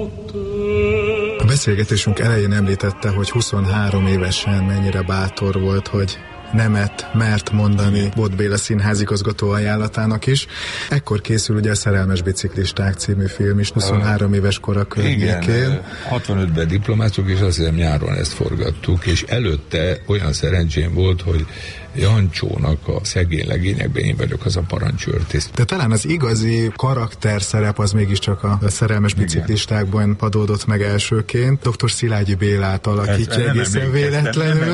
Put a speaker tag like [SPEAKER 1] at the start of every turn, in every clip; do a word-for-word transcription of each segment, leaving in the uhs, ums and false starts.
[SPEAKER 1] A beszélgetésünk elején említette, hogy huszonhárom évesen mennyire bátor volt, hogy nemet mert mondani Bot Béla színházigazgató ajánlatának is. Ekkor készül ugye a Szerelmes biciklisták című film is, huszonhárom éves kora környékén.
[SPEAKER 2] Igen, hatvanötben diplomáztuk, és azt hiszem nyáron ezt forgattuk, és előtte olyan szerencsém volt, hogy Jancsónak a Szegény legényekben én vagyok az a parancsőrtiszt.
[SPEAKER 1] De talán az igazi karakterszerep az mégiscsak a Szerelmes biciklistákban adódott meg elsőként. doktor Szilágyi Bélát alakítja egészen véletlenül.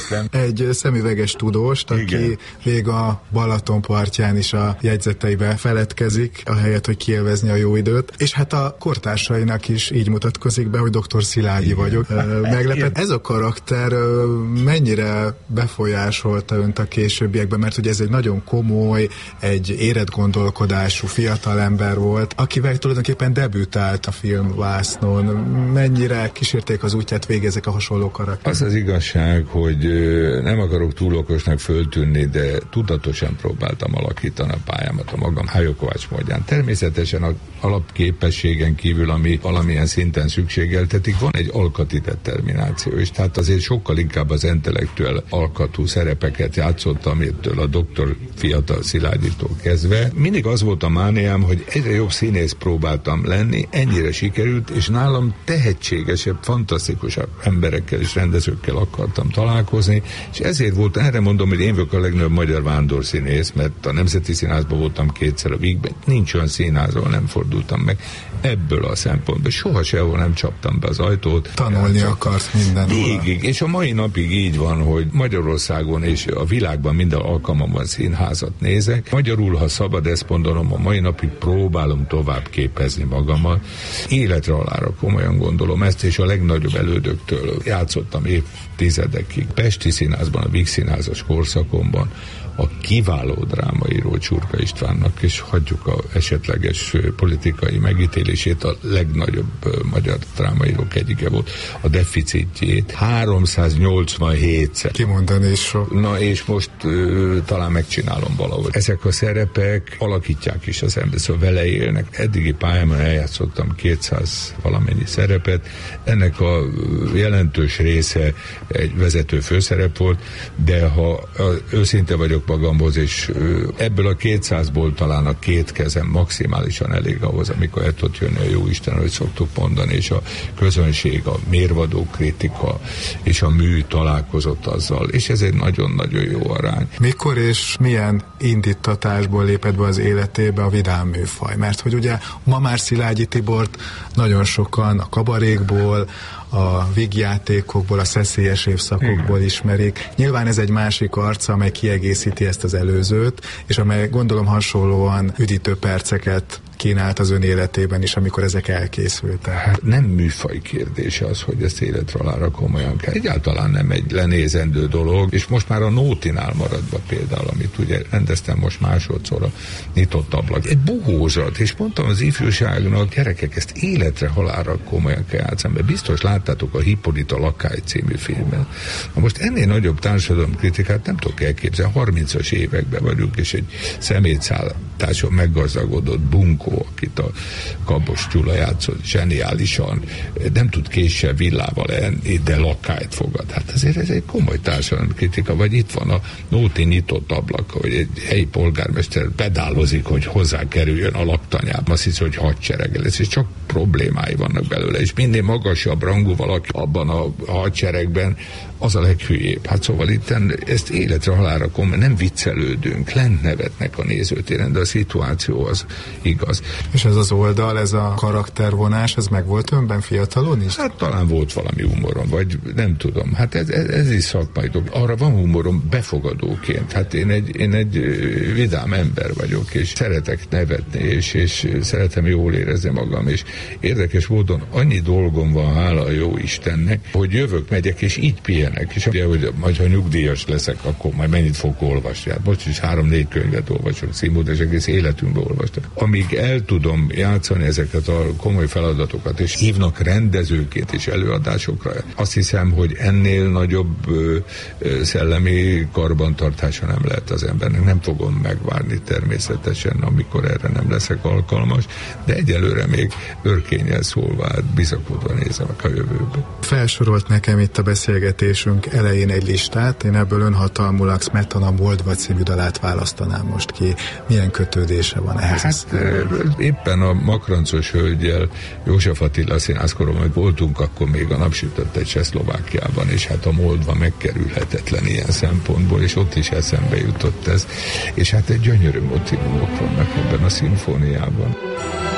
[SPEAKER 1] Egy szemüveges tudóst, aki igen, még a Balaton partján is a jegyzeteibe feledkezik, ahelyett, hogy kielvezni a jó időt. És hát a kortársainak is így mutatkozik be, hogy doktor Szilágyi igen vagyok. Meglepett. Ez a karakter mennyire befolyásolta önt a későbbiekben, mert ugye ez egy nagyon komoly, egy érett gondolkodású fiatalember volt, akivel tulajdonképpen debütált a filmvásznon. Mennyire kísérték az útját végig ezek a hasonló karakterek?
[SPEAKER 2] Az az igazság, hogy nem akarok túl okosnak föltűnni, de tudatosan próbáltam alakítani a pályámat a magam Hájó Kovács módján. Természetesen az alapképességen kívül, ami valamilyen szinten szükségeltetik, van egy alkati determináció, és tehát azért sokkal inkább az intellektuál alkatú szerepeket játszottam ettől a doktor fiatal Szilágyitól kezdve. Mindig az volt a mániám, hogy egyre jobb színész próbáltam lenni, ennyire sikerült, és nálam tehetségesebb, fantasztikusabb emberekkel és rendezőkkel akartam találkozni, és ezért volt, erre mondom, hogy én vagyok a legnagyobb magyar vándorszínész, mert a Nemzeti Színházban voltam kétszer a Vígben, nincs olyan színházról, nem fordultam meg. Ebből a szempontból soha sehol nem csaptam be az ajtót.
[SPEAKER 1] Tanulni akart minden.
[SPEAKER 2] Végig, és a mai napig így van, hogy Magyarországon és a világban minden alkalmamban színházat nézek. Magyarul, ha szabad ezt mondanom, a mai napig próbálom tovább képezni magamat. Életre halára komolyan gondolom ezt, és a legnagyobb elődöktől játszottam évtizedekig. Pesti Színházban, a Víg Színházas korszakomban a kiváló drámaíró Csurka Istvánnak, és hagyjuk a esetleges politikai megítélését, a legnagyobb magyar drámaírók egyike volt, a deficitjét háromszáznyolcvanhétszer.
[SPEAKER 1] Kimondani is sok.
[SPEAKER 2] Na és most ö, talán megcsinálom valahogy. Ezek a szerepek alakítják is az ember, szóval vele élnek. Eddigi pályámon eljátszottam kétszáz valamennyi szerepet, ennek a jelentős része egy vezető főszerep volt, de ha őszinte vagyok magamhoz, és ebből a kétszázból talán a két kezem maximálisan elég ahhoz, amikor el tud jönni a jóisten, ahogy szoktuk mondani, és a közönség, a mérvadó kritika és a mű találkozott azzal, és ez egy nagyon-nagyon jó arány.
[SPEAKER 1] Mikor és milyen indítatásból lépett be az életébe a vidám műfaj? Mert hogy ugye ma már Szilágyi Tibort nagyon sokan a kabarékból, a vígjátékokból, a szeszélyes évszakokból igen ismerik. Nyilván ez egy másik arca, amely kiegészíti ezt az előzőt, és amely gondolom hasonlóan üdítő perceket kínált az ön életében is, amikor ezek elkészültek.
[SPEAKER 2] Hát nem műfaj kérdése az, hogy ezt életre alára komolyan kell. Egyáltalán nem egy lenézendő dolog, és most már a Nótinál maradva például, amit ugye rendeztem most másodszor, a Nyitott ablak. Egy bohózat, és mondtam az ifjúságnak, gyerekek, ezt életre halálra komolyan kell játszani, mert biztos láttátok a Hippolyta Lakály című filmet. Na most ennél nagyobb társadalom kritikát nem tudok elképzelni. harmincas években vagyunk, és egy szemétszállításon meggazdagodott bunkó, akit a Kabos Gyula játszott zseniálisan, nem tud késsel villával lenni, de Lakályt fogad. Hát azért ez egy komoly társadalmi kritika, vagy itt van a Nóti Nyitott ablak, hogy egy helyi polgármester pedálozik, hogy hozzá kerüljön a laktanyába. Azt hiszi, hogy hadsereg lesz, és csak problémái vannak belőle, és minél magasabb rangú valaki abban a hadseregben, az a leghülyébb. Hát szóval itt ezt életre halálra komolyan, nem viccelődünk, lent nevetnek a nézőtéren, de a szituáció az igaz.
[SPEAKER 1] És ez az oldal, ez a karaktervonás, ez meg volt önben fiatalon is?
[SPEAKER 2] Hát talán volt valami humorom, vagy nem tudom. Hát ez, ez, ez is szakmai dolog. Arra van humorom befogadóként. Hát én egy, én egy vidám ember vagyok, és szeretek nevetni, és, és szeretem jól érezni magam, és érdekes módon annyi dolgom van, hála a jó Istennek, hogy jövök, megyek, és így pihenek. És ugye, hogy majd ha nyugdíjas leszek, akkor majd mennyit fogok olvasni. Hát most is három-négy könyvet olvasok, Színmód, és egész életünkben olvastam. Amíg el tudom játszani ezeket a komoly feladatokat, és hívnak rendezőként és előadásokra, azt hiszem, hogy ennél nagyobb ö, ö, szellemi karbantartása nem lehet az embernek. Nem fogom megvárni természetesen, amikor erre nem leszek alkalmas, de egyelőre még örkénnyel szólva, bizakodva nézem a jövőbe.
[SPEAKER 1] Felsorolt nekem itt a beszélgetésünk elején egy listát, én ebből önhatalmulag Smetana Moldva című dalát választanám most ki. Milyen kötődése van ehhez?
[SPEAKER 2] Hát éppen a Makrancos hölgyel, József Attila színházkoron, hogy voltunk, akkor még a napsütött egy Csehszlovákiában, és hát a Moldva megkerülhetetlen ilyen szempontból, és ott is eszembe jutott ez, és hát egy gyönyörű motivumok vannak ebben a szimfóniában.